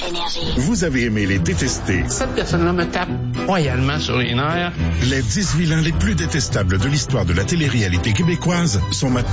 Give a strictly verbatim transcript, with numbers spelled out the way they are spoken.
Énergie. Vous avez aimé les détester. Cette personne-là me tape royalement sur les nerfs. Les dix vilains les plus détestables de l'histoire de la télé-réalité québécoise sont maintenant